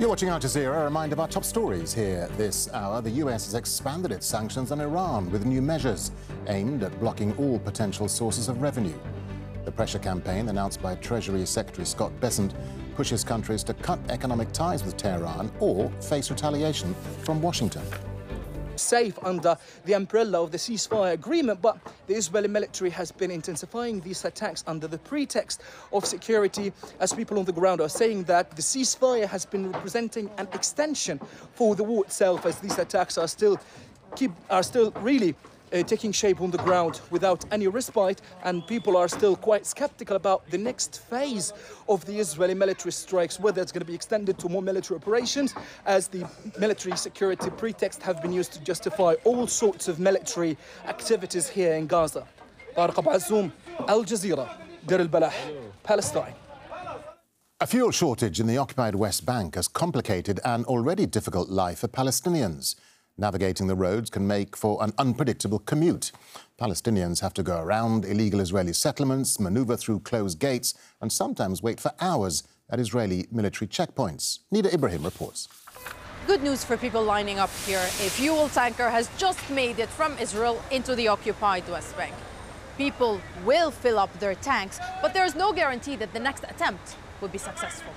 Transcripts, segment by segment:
You're watching Al Jazeera. A reminder of our top stories here this hour. The US has expanded its sanctions on Iran with new measures aimed at blocking all potential sources of revenue. The pressure campaign announced by Treasury Secretary Scott Bessent pushes countries to cut economic ties with Tehran or face retaliation from Washington. Safe under the umbrella of the ceasefire agreement, but the Israeli military has been intensifying these attacks under the pretext of security, as people on the ground are saying that the ceasefire has been representing an extension for the war itself, as these attacks are still really taking shape on the ground without any respite, and people are still quite skeptical about the next phase of the Israeli military strikes, whether it's going to be extended to more military operations, as the military security pretext have been used to justify all sorts of military activities here in Gaza. Tariq Abu Azzoum, Al Jazeera, Deir al-Balah, Palestine. A fuel shortage in the occupied West Bank has complicated an already difficult life for Palestinians. Navigating the roads can make for an unpredictable commute. Palestinians have to go around illegal Israeli settlements, manoeuvre through closed gates and sometimes wait for hours at Israeli military checkpoints. Nida Ibrahim reports. Good news for people lining up here. A fuel tanker has just made it from Israel into the occupied West Bank. People will fill up their tanks, but there is no guarantee that the next attempt will be successful.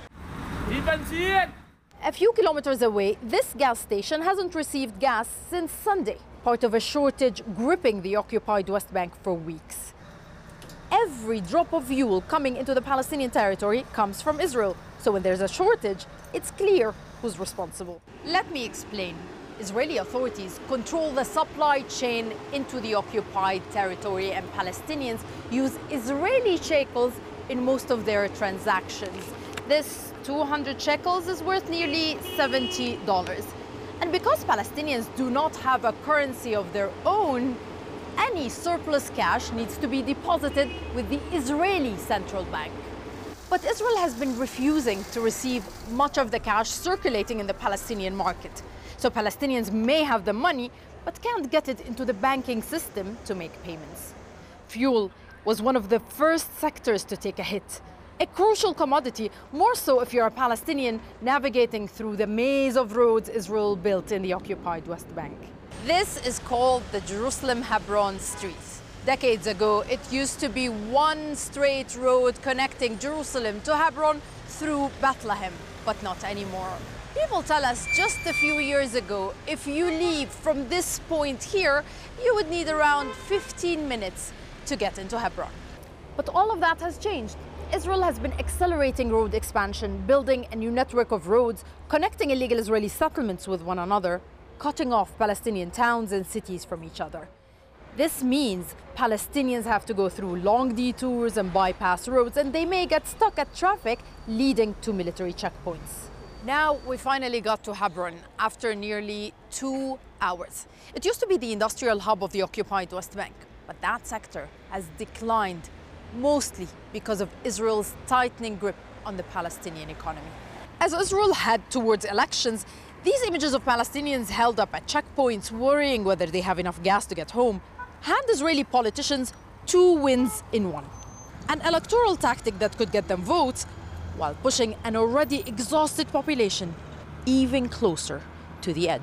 A few kilometers away, this gas station hasn't received gas since Sunday, part of a shortage gripping the occupied West Bank for weeks. Every drop of fuel coming into the Palestinian territory comes from Israel, so when there's a shortage, it's clear who's responsible. Let me explain. Israeli authorities control the supply chain into the occupied territory, and Palestinians use Israeli shekels in most of their transactions. This 200 shekels is worth nearly $70. And because Palestinians do not have a currency of their own, any surplus cash needs to be deposited with the Israeli central bank. But Israel has been refusing to receive much of the cash circulating in the Palestinian market. So Palestinians may have the money, but can't get it into the banking system to make payments. Fuel was one of the first sectors to take a hit. A crucial commodity, more so if you're a Palestinian navigating through the maze of roads Israel built in the occupied West Bank. This is called the Jerusalem-Hebron Street. Decades ago, it used to be one straight road connecting Jerusalem to Hebron through Bethlehem, but not anymore. People tell us just a few years ago, if you leave from this point here, you would need around 15 minutes to get into Hebron. But all of that has changed. Israel has been accelerating road expansion, building a new network of roads, connecting illegal Israeli settlements with one another, cutting off Palestinian towns and cities from each other. This means Palestinians have to go through long detours and bypass roads, and they may get stuck at traffic leading to military checkpoints. Now we finally got to Hebron after nearly 2 hours. It used to be the industrial hub of the occupied West Bank, but that sector has declined, mostly because of Israel's tightening grip on the Palestinian economy. As Israel head towards elections, these images of Palestinians held up at checkpoints, worrying whether they have enough gas to get home, hand Israeli politicians 2 wins in one. An electoral tactic that could get them votes, while pushing an already exhausted population even closer to the edge.